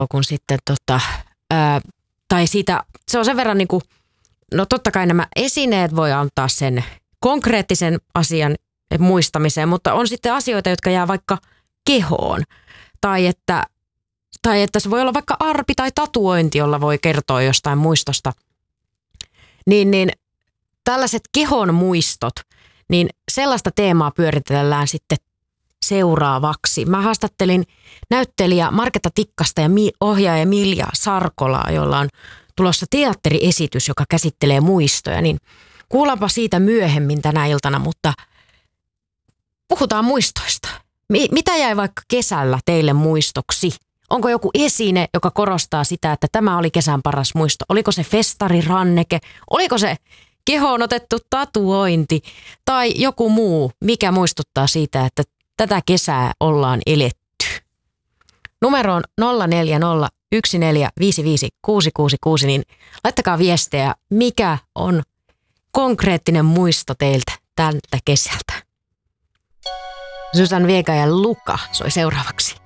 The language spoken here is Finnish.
kun sitten tai siitä, se on sen verran niin kuin, no totta kai nämä esineet voi antaa sen konkreettisen asian muistamiseen, mutta on sitten asioita, jotka jää vaikka kehoon. Tai että se voi olla vaikka arpi tai tatuointi, jolla voi kertoa jostain muistosta. Niin tällaiset kehon muistot, niin sellaista teemaa pyöritellään sitten seuraavaksi. Mä haastattelin näyttelijä Marketta Tikkasta ja ohjaaja Milja Sarkolaa, jolla on tulossa teatteriesitys, joka käsittelee muistoja. Niin kuullaanpa siitä myöhemmin tänä iltana, mutta puhutaan muistoista. Mitä jäi vaikka kesällä teille muistoksi? Onko joku esine, joka korostaa sitä, että tämä oli kesän paras muisto? Oliko se festariranneke? Oliko se kehoon otettu tatuointi? Tai joku muu, mikä muistuttaa siitä, että tätä kesää ollaan eletty? Numero on 0401455666, niin laittakaa viestejä, mikä on konkreettinen muisto teiltä tältä kesältä. Susan Vega ja Luka soi seuraavaksi.